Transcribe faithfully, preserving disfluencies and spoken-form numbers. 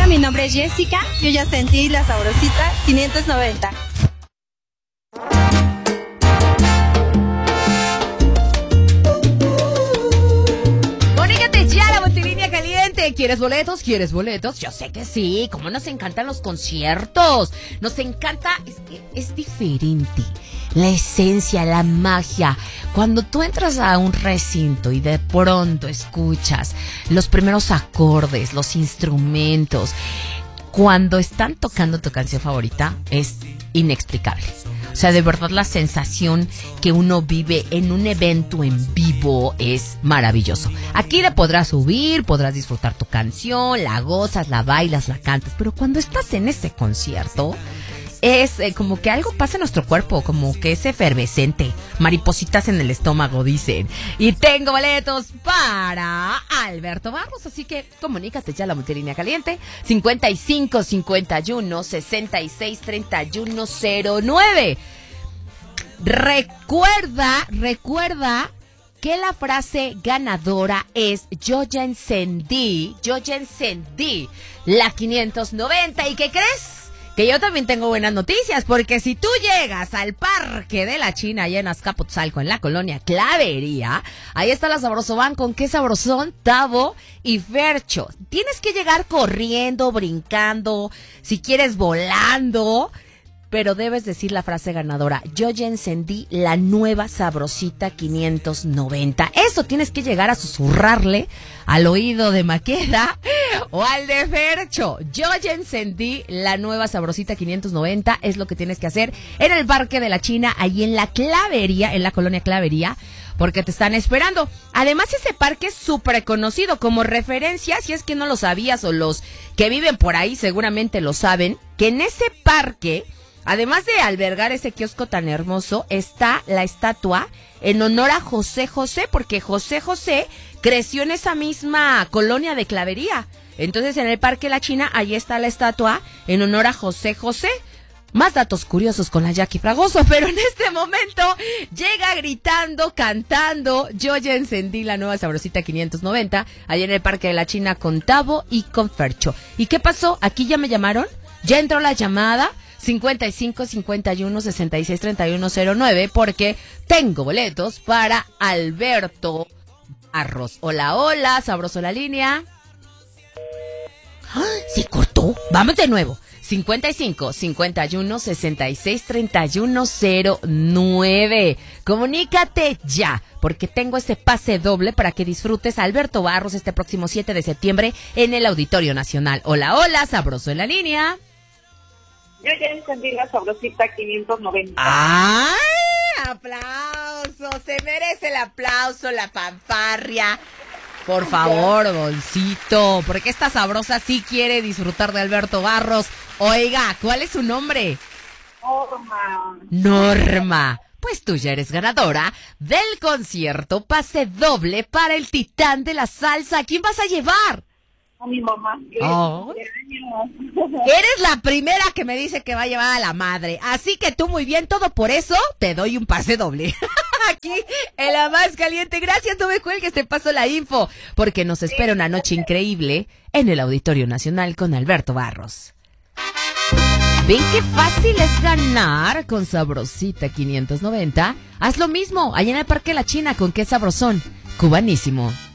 mi nombre es Jessica. Yo ya sentí la sabrosita quinientos noventa. Comunícate ya a la Multilínea Caliente. ¿Quieres boletos? ¿Quieres boletos? Yo sé que sí. Cómo nos encantan los conciertos. Nos encanta, es que es diferente. La esencia, la magia. Cuando tú entras a un recinto y de pronto escuchas los primeros acordes, los instrumentos, cuando están tocando tu canción favorita, es inexplicable. O sea, de verdad la sensación que uno vive en un evento en vivo es maravilloso. Aquí le podrás subir, podrás disfrutar tu canción, la gozas, la bailas, la cantas, pero cuando estás en ese concierto, es eh, como que algo pasa en nuestro cuerpo, como que es efervescente, maripositas en el estómago, dicen. Y tengo boletos para Alberto Barros, así que comunícate ya a la Multilínea Caliente, cincuenta y cinco, cincuenta y uno, sesenta y seis, treinta y uno, cero nueve. Recuerda, recuerda que la frase ganadora es yo ya encendí, yo ya encendí la quinientos noventa. ¿Y qué crees? Que yo también tengo buenas noticias, porque si tú llegas al Parque de la China, allá en Azcapotzalco, en la colonia Clavería, ahí está la Sabroso Van con Qué Sabrosón, Tavo y Fercho. Tienes que llegar corriendo, brincando, si quieres volando, pero debes decir la frase ganadora: yo ya encendí la nueva sabrosita quinientos noventa. Eso tienes que llegar a susurrarle al oído de Maqueda o al de Fercho. Yo ya encendí la nueva sabrosita quinientos noventa. Es lo que tienes que hacer en el Parque de la China, ahí en la Clavería, en la colonia Clavería, porque te están esperando. Además, ese parque es súper conocido como referencia, si es que no lo sabías, o los que viven por ahí seguramente lo saben, que en ese parque, además de albergar ese kiosco tan hermoso, está la estatua en honor a José José, porque José José creció en esa misma colonia de Clavería. Entonces, en el Parque La China, ahí está la estatua en honor a José José. Más datos curiosos con la Jackie Fragoso, pero en este momento llega gritando, cantando, yo ya encendí la nueva sabrosita quinientos noventa, allá en el Parque de la China con Tavo y con Fercho. ¿Y qué pasó? ¿Aquí ya me llamaron? ¿Ya entró la llamada? cincuenta y cinco, cincuenta y uno, sesenta y seis, treinta y uno, cero nueve, porque tengo boletos para Alberto Barros. Hola, hola, sabroso la línea. ¡Ah! Se cortó. Vamos de nuevo. cincuenta y cinco, cincuenta y uno, sesenta y seis, treinta y uno, cero nueve. Comunícate ya, porque tengo ese pase doble para que disfrutes a Alberto Barros este próximo siete de septiembre en el Auditorio Nacional. Hola, hola, sabroso en la línea. Yo ya encendí la sabrosita quinientos noventa. ¡Ay! ¡Aplauso! Se merece el aplauso, la fanfarria. Por favor, bolsito, porque esta sabrosa sí quiere disfrutar de Alberto Barros. Oiga, ¿cuál es su nombre? Norma. Norma. Pues tú ya eres ganadora del concierto pase doble para el Titán de la Salsa. ¿A quién vas a llevar? A mi mamá. Oh. Eres la primera que me dice que va a llevar a la madre. Así que tú muy bien, todo por eso te doy un pase doble. Aquí en la más caliente. Gracias, no me cuelgues, te paso la info, porque nos espera una noche increíble en el Auditorio Nacional con Alberto Barros. ¿Ven qué fácil es ganar con Sabrosita quinientos noventa? Haz lo mismo allá en el Parque La China con Qué Sabrosón, cubanísimo.